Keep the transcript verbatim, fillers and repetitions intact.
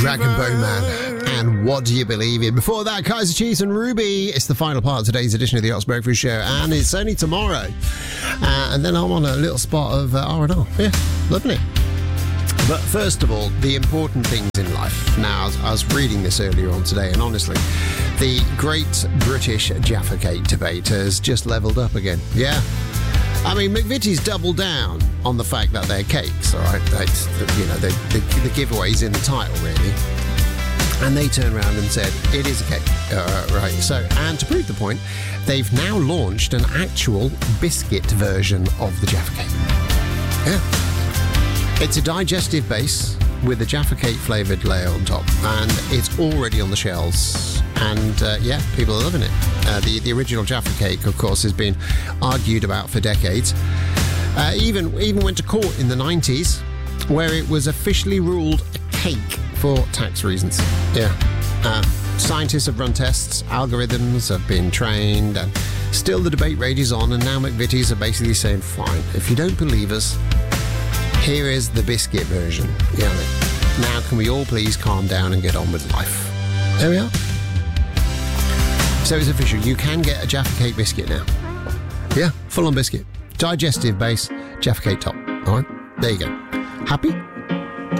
Rag and Bone Man, and What Do You Believe In? Before that, Kaiser Chiefs and Ruby. It's the final part of today's edition of the Ox Breakfast Show, and it's only tomorrow. Uh, and then I'm on a little spot of uh, R and R. Yeah, loving it. But first of all, the important things in life. Now, I was, I was reading this earlier on today, and honestly, the Great British Jaffa Cake debate has just levelled up again. Yeah. I mean, McVitie's doubled down on the fact that they're cakes, all right? That's, you know, the, the, the giveaway's in the title, really. And they turned around and said, it is a cake. Uh, right, so, and to prove the point, they've now launched an actual biscuit version of the Jaffa Cake. Yeah. It's a digestive base with a Jaffa Cake flavoured layer on top, and it's already on the shelves. And uh, yeah, people are loving it. Uh, the, the original Jaffa Cake, of course, has been argued about for decades. Uh, even, even went to court in the nineties, where it was officially ruled a cake for tax reasons. Yeah. Uh, scientists have run tests, algorithms have been trained, and still the debate rages on, and now McVitie's are basically saying, fine, if you don't believe us, here is the biscuit version. Yeah. Now can we all please calm down and get on with life? There we are. So it's official, you can get a Jaffa Cake biscuit now. Yeah, full on biscuit. Digestive base, Jaffa Cake top. Alright, there you go. Happy?